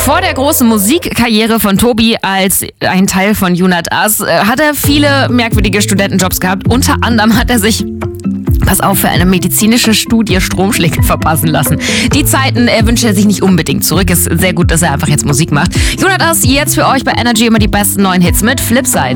Vor der großen Musikkarriere von Tobi als ein Teil von Junat As hat er viele merkwürdige Studentenjobs gehabt. Unter anderem hat er sich, pass auf, für eine medizinische Studie Stromschläge verpassen lassen. Die Zeiten wünscht er sich nicht unbedingt zurück. Ist sehr gut, dass er einfach jetzt Musik macht. Junat As jetzt für euch bei Energy immer die besten neuen Hits mit Flipside.